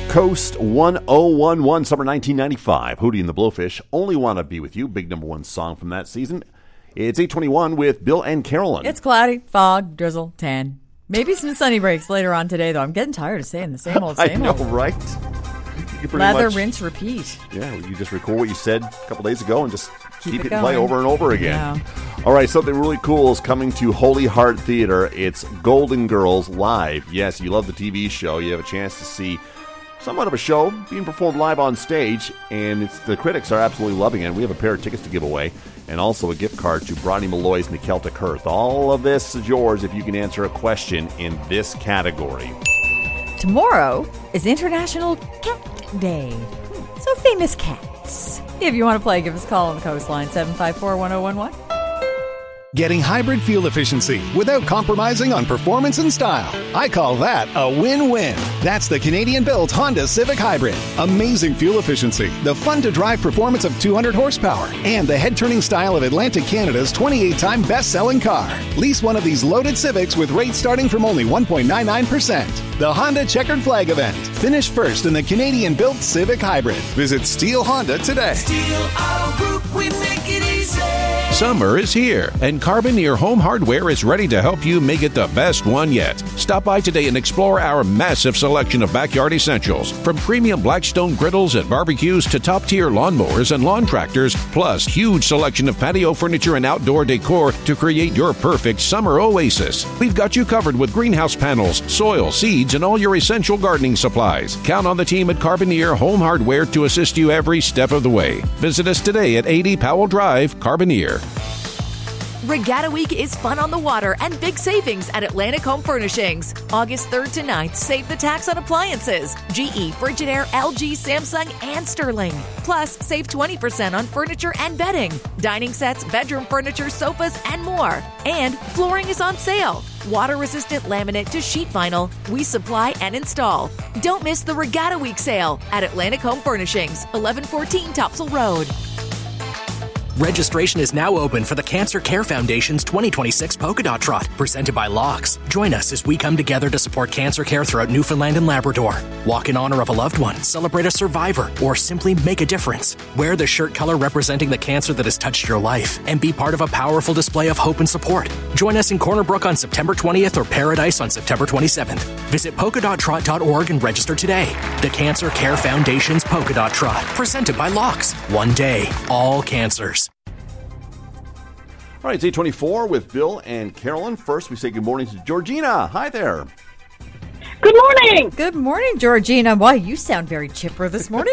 Coast 1011, summer 1995. Hootie and the Blowfish, Only Wanna Be With You, big number one song from that season. It's 8:21 with Bill and Carolyn. It's cloudy, fog, drizzle, tan. Maybe some sunny breaks later on today, though. I'm getting tired of saying the same old, I know, old. right? Lather, rinse, repeat. Yeah, you just record what you said a couple days ago and just keep it going. play over and over again. Yeah. All right, something really cool is coming to Holy Heart Theater. It's Golden Girls Live. Yes, you love the TV show. You have a chance to see somewhat of a show being performed live on stage, and the critics are absolutely loving it. We have a pair of tickets to give away, and also a gift card to Bronnie Malloy's and the Celtic Hearth. All of this is yours if you can answer a question in this category. Tomorrow is International Cat Day. So famous cats. If you want to play, give us a call on the Coastline, 754-1011. Getting hybrid fuel efficiency without compromising on performance and style. I call that a win-win. That's the Canadian-built Honda Civic Hybrid. Amazing fuel efficiency, the fun-to-drive performance of 200 horsepower, and the head-turning style of Atlantic Canada's 28-time best-selling car. Lease one of these loaded Civics with rates starting from only 1.99%. The Honda Checkered Flag event. Finish first in the Canadian-built Civic Hybrid. Visit Steel Honda today. Steel Auto Group, we make it easy. Summer is here, and Carboneer Home Hardware is ready to help you make it the best one yet. Stop by today and explore our massive selection of backyard essentials, from premium Blackstone griddles and barbecues to top-tier lawnmowers and lawn tractors, plus huge selection of patio furniture and outdoor decor to create your perfect summer oasis. We've got you covered with greenhouse panels, soil, seeds, and all your essential gardening supplies. Count on the team at Carboneer Home Hardware to assist you every step of the way. Visit us today at 80 Powell Drive, Carboneer. Regatta Week is fun on the water and big savings at Atlantic Home Furnishings. August 3rd to 9th, save the tax on appliances. GE, Frigidaire, LG, Samsung, and Sterling. Plus, save 20% on furniture and bedding, dining sets, bedroom furniture, sofas, and more. And flooring is on sale. Water-resistant laminate to sheet vinyl, we supply and install. Don't miss the Regatta Week sale at Atlantic Home Furnishings, 1114 Topsail Road. Registration is now open for the Cancer Care Foundation's 2026 Polka Dot Trot, presented by Locks. Join us as we come together to support cancer care throughout Newfoundland and Labrador. Walk in honor of a loved one, celebrate a survivor, or simply make a difference. Wear the shirt color representing the cancer that has touched your life and be part of a powerful display of hope and support. Join us in Corner Brook on September 20th or Paradise on September 27th. Visit polkadottrot.org and register today. The Cancer Care Foundation's Polka Dot Trot, presented by Locks. One day, all cancers. All right, it's 8:24 with Bill and Carolyn. First, we say good morning to Georgina. Hi there. Good morning. Good morning, Georgina. Why, you sound very chipper this morning.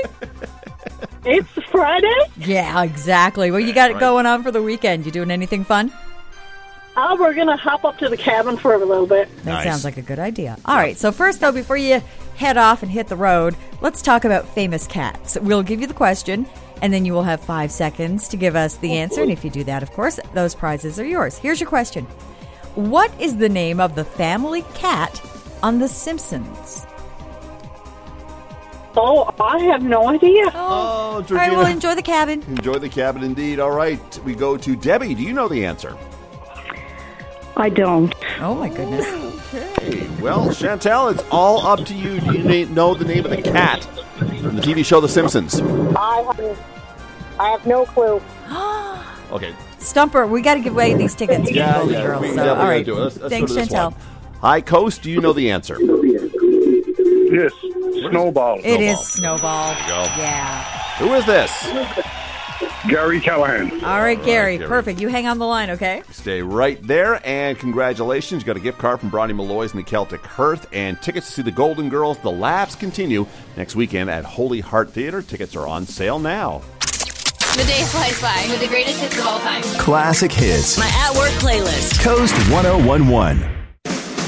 It's Friday? Yeah, exactly. Well, you got it going on for the weekend. You doing anything fun? We're going to hop up to the cabin for a little bit. That sounds like a good idea. All right, so first, though, before you head off and hit the road, let's talk about famous cats. We'll give you the question, and then you will have 5 seconds to give us the answer. And if you do that, of course, those prizes are yours. Here's your question. What is the name of the family cat on The Simpsons? Oh, I have no idea. Oh, Georgina. All right, well, enjoy the cabin. Enjoy the cabin indeed. All right, we go to Debbie. Do you know the answer? I don't. Oh, my goodness. Okay. Well, Chantel, it's all up to you. Do you know the name of the cat from the TV show The Simpsons? I have no clue. Okay. Stumper, we got to give away these tickets for the Golden Girls. We So, definitely all right. gotta do it. Let's Thanks, go to this Chantel. one. Hi, Coast. Do you know the answer? Yes. Snowball. It is Snowball. There you go. Yeah. Who is this? Gary Callahan. All right, Gary. Gary. Perfect. You hang on the line, okay? Stay right there, and congratulations. You got a gift card from Bronnie Malloy's and the Celtic Hearth, and tickets to see the Golden Girls. The laughs continue next weekend at Holy Heart Theater. Tickets are on sale now. The day flies by with the greatest hits of all time. Classic hits. My at-work playlist. Coast 1011.